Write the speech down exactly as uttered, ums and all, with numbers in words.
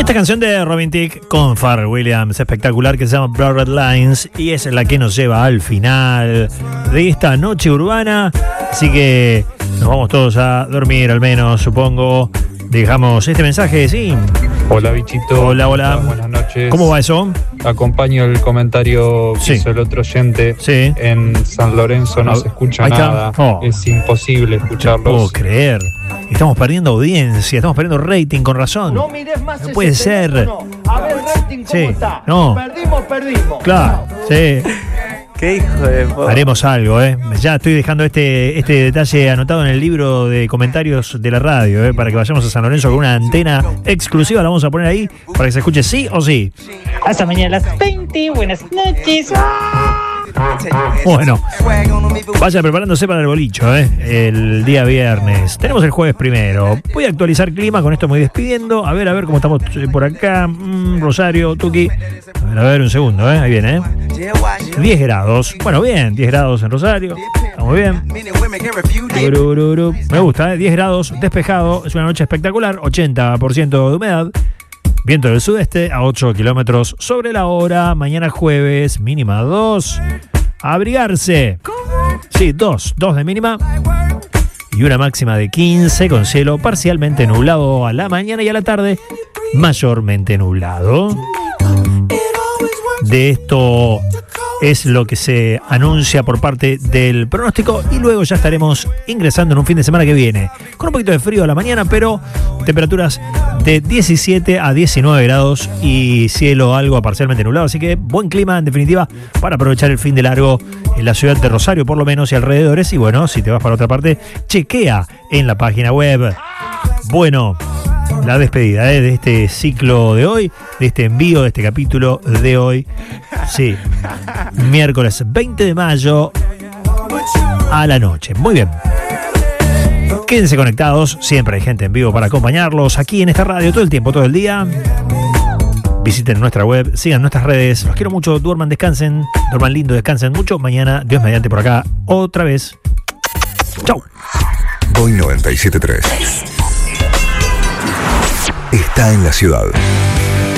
Esta canción de Robin Thicke con Pharrell Williams, espectacular, que se llama Blurred Lines, y es la que nos lleva al final de esta noche urbana. Así que nos vamos todos a dormir, al menos, supongo. Dejamos este mensaje, sí. Hola, bichito. Hola, hola. Buenas noches. ¿Cómo va eso? Acompaño el comentario que Sí. hizo el otro oyente. Sí. En San Lorenzo no Ah, se escucha ahí está. nada. Oh. Es imposible No escucharlos. puedo creer. Estamos perdiendo audiencia, estamos perdiendo rating, con razón. No mires más No ese puede ser. teléfono. A ver, rating, ¿cómo Sí, está? no. Perdimos, perdimos. Claro, sí. Qué hijo de puta. Haremos algo, ¿eh? Ya estoy dejando este, este detalle anotado en el libro de comentarios de la radio, ¿eh? Para que vayamos a San Lorenzo con una antena exclusiva. La vamos a poner ahí para que se escuche sí o sí. Hasta mañana a las veinte. Buenas noches. Bueno, vaya preparándose para el bolicho, ¿eh? El día viernes. Tenemos el jueves primero. Voy a actualizar clima, con esto me voy despidiendo. A ver, a ver cómo estamos por acá. Mm, Rosario, Tuki. A ver, a ver, un segundo, ¿eh? Ahí viene, ¿eh? diez grados. Bueno, bien, diez grados en Rosario. Estamos bien. Urururu. Me gusta, ¿eh? diez grados, despejado. Es una noche espectacular. ochenta por ciento de humedad. Viento del sudeste a ocho kilómetros sobre la hora. Mañana jueves, mínima dos. Abrigarse. Sí, dos. dos de mínima. Y una máxima de quince, con cielo parcialmente nublado a la mañana y a la tarde, mayormente nublado. De esto es lo que se anuncia por parte del pronóstico, y luego ya estaremos ingresando en un fin de semana que viene con un poquito de frío a la mañana, pero temperaturas de diecisiete a diecinueve grados y cielo algo parcialmente nublado, así que buen clima en definitiva para aprovechar el fin de largo en la ciudad de Rosario por lo menos y alrededores. Y bueno, si te vas para otra parte, chequea en la página web. Bueno, la despedida ¿eh? de este ciclo de hoy, de este envío, de este capítulo de hoy. Sí, miércoles veinte de mayo a la noche. Muy bien. Quédense conectados, siempre hay gente en vivo para acompañarlos aquí en esta radio todo el tiempo, todo el día. Visiten nuestra web, sigan nuestras redes. Los quiero mucho, duerman, descansen, duerman lindo, descansen mucho. Mañana, Dios mediante, por acá otra vez. Chau. Boing noventa y siete punto tres está en la ciudad.